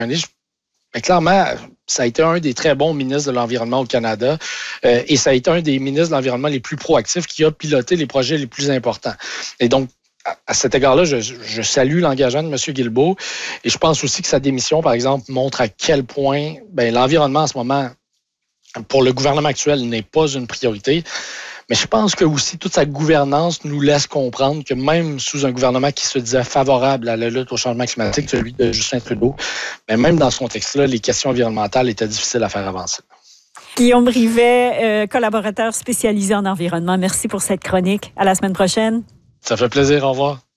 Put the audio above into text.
Mais clairement, ça a été un des très bons ministres de l'Environnement au Canada et ça a été un des ministres de l'Environnement les plus proactifs qui a piloté les projets les plus importants. Et donc, à cet égard-là, je salue l'engagement de M. Guilbeault et je pense aussi que sa démission, par exemple, montre à quel point l'environnement en ce moment, pour le gouvernement actuel, n'est pas une priorité. Mais je pense que aussi toute sa gouvernance nous laisse comprendre que même sous un gouvernement qui se disait favorable à la lutte au changement climatique, celui de Justin Trudeau, mais même dans ce contexte-là, les questions environnementales étaient difficiles à faire avancer. Guillaume Rivet, collaborateur spécialisé en environnement, merci pour cette chronique. À la semaine prochaine. Ça fait plaisir. Au revoir.